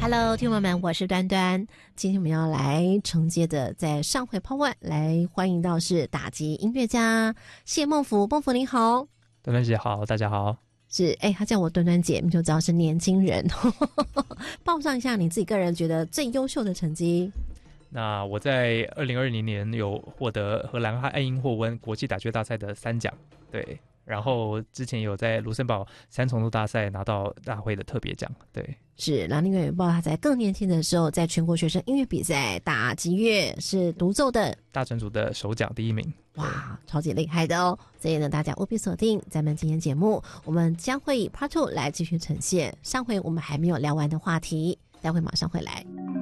Hello， 听众朋友们，我是端端。今天我们要来承接的，在上回Part 1来欢迎到是打击音乐家谢孟福。孟福您好。 端端姐好，大家好。 是，他叫我端端姐，你就知道是年轻人。报上一下你自己个人觉得最优秀的成绩。 那我在2020年有获得荷兰爱因霍温国际打击大赛的3奖，对。然后之前有在卢森堡3重奏大赛拿到大会的特别奖，对。 是，然后另外有报他在更年轻的时候，在全国学生音乐比赛打击乐是独奏的大整组的首奖第1名， 哇，超级厉害的哦！所以呢，大家务必锁定咱们今天节目，我们将会以 Part 2来继续呈现上回我们还没有聊完的话题，待会马上回来。